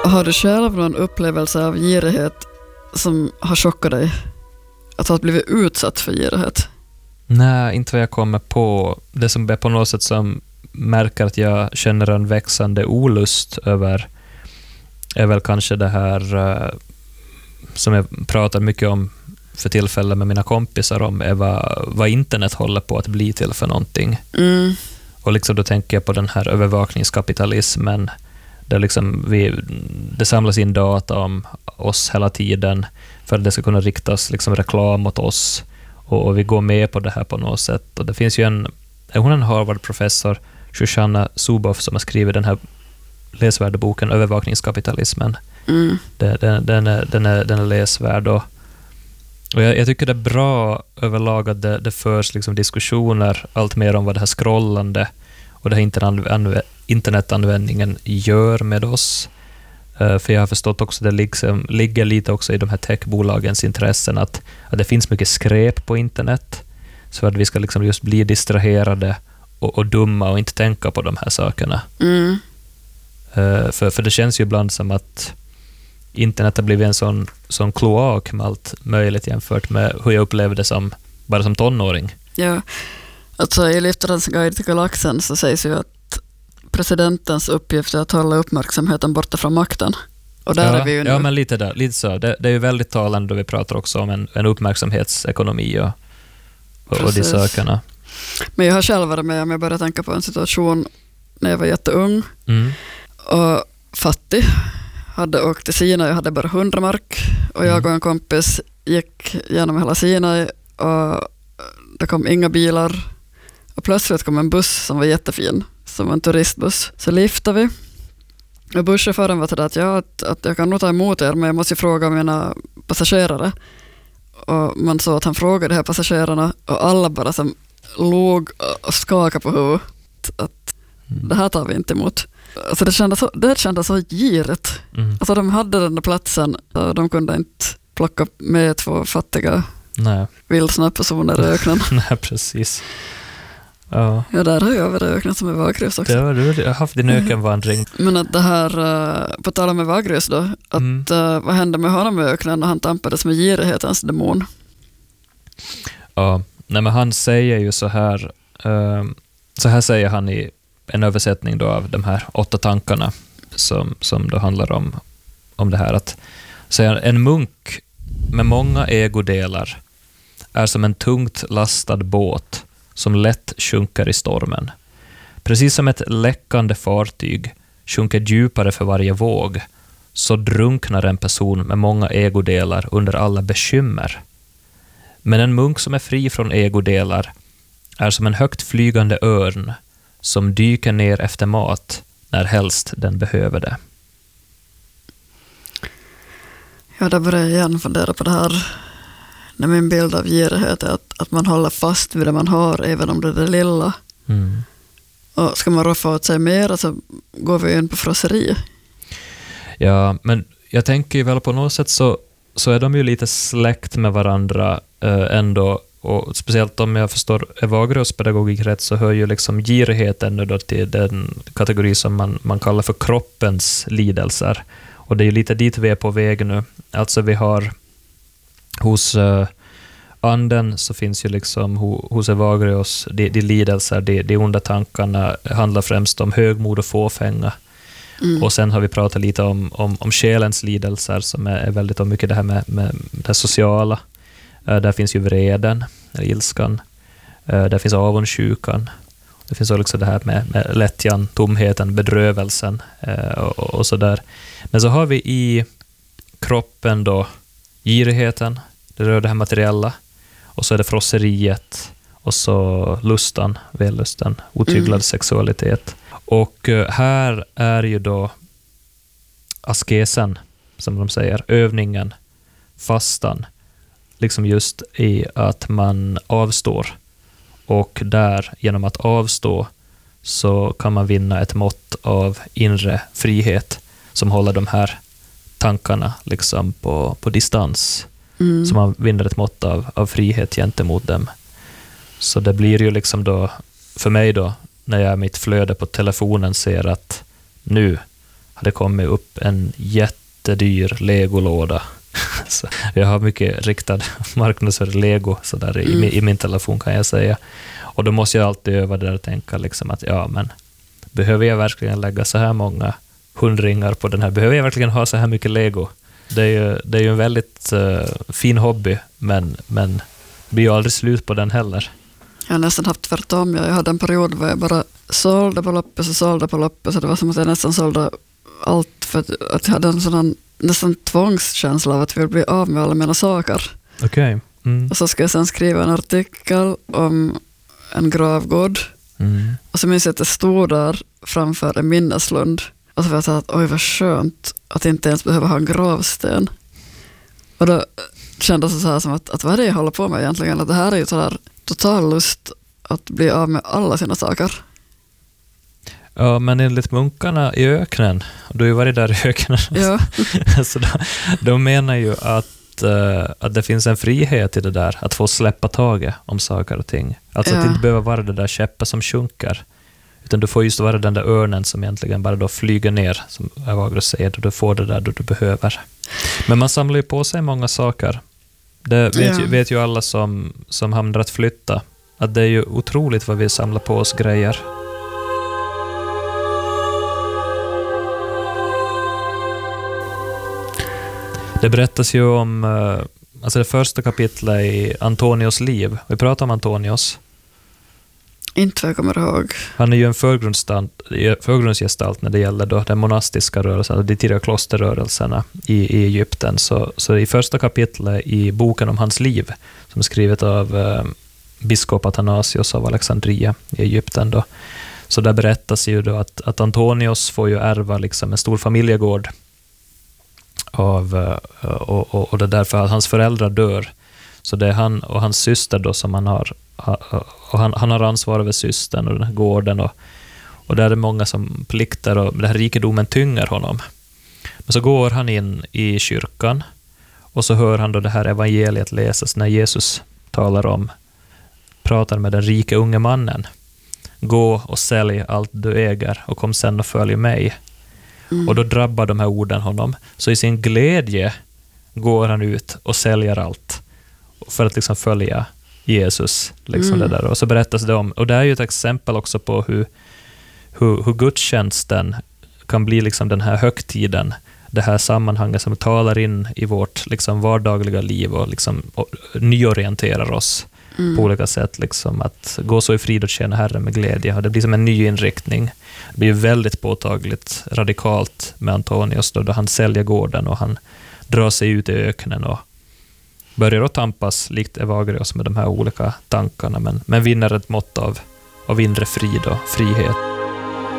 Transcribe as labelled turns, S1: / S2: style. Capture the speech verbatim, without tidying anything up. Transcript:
S1: Har du själv någon upplevelse av girighet som har chockat dig? Att ha blivit utsatt för girighet?
S2: Nej, inte vad jag kommer på. Det som är på något sätt som märker att jag känner en växande olust över är väl kanske det här uh, som jag pratar mycket om för tillfällen med mina kompisar om är vad, vad internet håller på att bli till för någonting.
S1: Mm.
S2: Och liksom då tänker jag på den här övervakningskapitalismen där liksom vi, det samlas in data om oss hela tiden för att det ska kunna riktas liksom reklam mot oss och, och vi går med på det här på något sätt. Och det finns ju en, hon är en Harvard-professor, Shoshana Zuboff, som har skrivit den här läsvärda boken Övervakningskapitalismen.
S1: Mm.
S2: Den, den, den, är, den, är, den är läsvärd och, och jag, jag tycker det är bra överlag att det, det förs liksom diskussioner allt mer om vad det här scrollande och det här internet, internetanvändningen gör med oss. Uh, för jag har förstått också att det liksom, ligger lite också i de här techbolagens intressen att, att det finns mycket skräp på internet så att vi ska liksom just bli distraherade och, och dumma och inte tänka på de här sakerna.
S1: Mm.
S2: Uh, för, för det känns ju ibland som att internet har blivit en sån, sån kloak med allt möjligt jämfört med hur jag upplevde det som, bara som tonåring.
S1: Ja, alltså i Liftarens guide till galaxen så sägs ju att presidentens uppgift är att hålla uppmärksamheten borta från makten. Och där
S2: ja,
S1: är vi ju nu.
S2: Ja, men lite där, lite så. Det, det är ju väldigt talande då vi pratar också om en, en uppmärksamhetsekonomi och, och, och de sakerna.
S1: Men jag har själv varit med om jag började tänka på en situation när jag var jätteung
S2: mm.
S1: och fattig. Hade åkt till Sinai, jag hade bara hundra mark och jag och en kompis gick genom hela Sinai och det kom inga bilar och plötsligt kom en buss som var jättefin, som en turistbuss. Så liftade vi och busschauffören var till det att, ja, att, att jag kan nog ta emot er men jag måste fråga mina passagerare. Och man såg att han frågade de här passagerarna och alla bara som låg och skakade på huvudet att mm. det här tar vi inte emot. Alltså det kändes så, det kändes så girigt. Mm. Alltså de hade den där platsen och de kunde inte plocka med två fattiga vildsna personer i öknen.
S2: Nej, precis. Ja.
S1: Ja, där har jag varit i öknen som är Vagrus också.
S2: Det har du, jag har haft din ökenvandring.
S1: Men att det här, på tal med Vagrus då, att mm. uh, vad hände med honom i öknen när han tampades med girighetens demon?
S2: Ja, nej men han säger ju så här, uh, så här säger han i en översättning då av de här åtta tankarna som, som då handlar om, om det här att säga, en munk med många ägodelar är som en tungt lastad båt som lätt sjunker i stormen. Precis som ett läckande fartyg sjunker djupare för varje våg så drunknar en person med många ägodelar under alla bekymmer. Men en munk som är fri från ägodelar är som en högt flygande örn som dyker ner efter mat när helst den behöver det.
S1: Ja, där börjar jag igen fundera på det här. När min bild av girighet är att, att man håller fast vid det man har, även om det är det lilla.
S2: Mm.
S1: Och ska man roffa åt sig mer så går vi in på frosseri.
S2: Ja, men jag tänker ju väl på något sätt så, så är de ju lite släkt med varandra eh, ändå. Och speciellt om jag förstår Evagrius pedagogik rätt så hör ju liksom girigheten nu då till den kategori som man, man kallar för kroppens lidelser. Och det är ju lite dit vi är på väg nu. Alltså vi har hos uh, anden så finns ju liksom ho, hos Evagrius de, de lidelser, de, de onda tankarna handlar främst om högmod och fåfänga. Mm. Och sen har vi pratat lite om, om, om själens lidelser som är, är väldigt om mycket det här med, med det sociala. Uh, där finns ju vreden, eller ilskan. Uh, där finns avundsjukan. Det finns också det här med, med lättjan, tomheten, bedrövelsen uh, och, och så där. Men så har vi i kroppen då girigheten, det rör det här materiella, och så är det frosseriet och så lustan, vällusten, otyglad mm. sexualitet. Och uh, här är ju då askesen, som de säger, övningen, fastan, liksom just i att man avstår. Och där, genom att avstå, så kan man vinna ett mått av inre frihet som håller de här tankarna liksom på, på distans. Mm. Så man vinner ett mått av, av frihet gentemot dem. Så det blir ju liksom då, för mig då, när jag i mitt flöde på telefonen ser att nu hade kommit upp en jättedyr legolåda. Så jag har mycket riktad marknadsföring Lego så där mm. i, i min telefon kan jag säga. Och då måste jag alltid öva det där och tänka liksom att ja, men behöver jag verkligen lägga så här många hundringar på den här? Behöver jag verkligen ha så här mycket Lego? Det är ju, det är ju en väldigt uh, fin hobby, men, men det blir ju aldrig slut på den heller.
S1: Jag har nästan haft tvärtom. Jag hade en period där jag bara sålde på loppis och sålde på loppis. Så det var som att jag nästan sålde allt för att, att jag hade en sån nästan tvångskänsla av att jag ville bli av med alla mina saker.
S2: Okej. Okay. Mm.
S1: Och så ska jag sen skriva en artikel om en gravgård. Mm. Och så minns jag att jag stod där framför en minneslund. Och så var jag så att oj vad skönt att inte ens behöva ha en gravsten. Och då kändes det så här som att, att vad är det jag håller på med egentligen? Att det här är ju så där total lust att bli av med alla sina saker.
S2: Ja, men enligt munkarna i öknen, och du har ju varit där i öknen,
S1: ja.
S2: så de, de menar ju att, uh, att det finns en frihet i det där, att få släppa taget om saker och ting. Alltså ja. Att inte behöva vara det där käppet som sjunker, utan du får just vara den där örnen som egentligen bara då flyger ner, som Evagrius säger, och du får det där då du behöver. Men man samlar ju på sig många saker. Det vet, ja. ju, vet ju alla som, som hamnar att flytta, att det är ju otroligt vad vi samlar på oss grejer. Det berättas ju om alltså det första kapitlet i Antonios liv. Vi pratar om Antonios.
S1: Inte vad jag kommer ihåg.
S2: Han är ju en förgrundsgestalt när det gäller då den monastiska rörelsen, de tidiga klosterrörelserna i, i Egypten. Så, så i första kapitlet i boken om hans liv, som är skrivet av eh, biskop Athanasios av Alexandria i Egypten då, så där berättas ju då att, att Antonios får ju ärva liksom en stor familjegård av, och, och, och det är därför att hans föräldrar dör. Så det är han och hans syster då som han har, och han, han har ansvar över systern och den här gården, och, och där är det många som plikter, och den här rikedomen tynger honom. Men så går han in i kyrkan och så hör han då det här evangeliet läsas när Jesus talar om, pratar med den rike unge mannen. Gå och sälj allt du äger och kom sen och följ mig. Mm. Och då drabbar de här orden honom. Så i sin glädje går han ut och säljer allt för att liksom följa Jesus. Liksom mm. det där. Och så berättas det om, och det är ju ett exempel också på hur, hur, hur gudstjänsten kan bli liksom den här högtiden, det här sammanhanget som talar in i vårt liksom vardagliga liv och, liksom, och nyorienterar oss mm. på olika sätt. Liksom, att gå så i frid och tjäna Herren med glädje. Och det blir som en ny inriktning. Det blir väldigt påtagligt, radikalt med Antonios då, då han säljer gården och han drar sig ut i öknen och börjar att tampas likt Evagrius med de här olika tankarna, men, men vinner ett mått av, av inre frid och frihet.